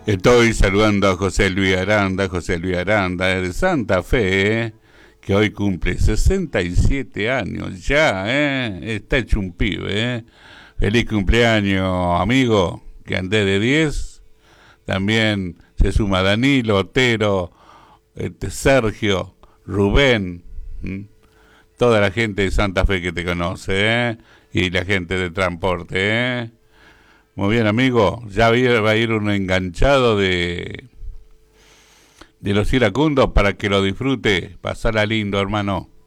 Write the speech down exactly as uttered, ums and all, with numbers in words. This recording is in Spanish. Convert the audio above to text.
Estoy saludando a José Luis Aranda, José Luis Aranda de Santa Fe, ¿eh? Que hoy cumple sesenta y siete años ya, ¿eh? Está hecho un pibe, ¿eh? Feliz cumpleaños, amigo, que andé de diez. También se suma Danilo, Otero, este, Sergio, Rubén, ¿m? Toda la gente de Santa Fe que te conoce, ¿eh? Y la gente de transporte, ¿eh? Muy bien, amigo, ya va a ir un enganchado de, de los iracundos para que lo disfrute. Pasala lindo, hermano.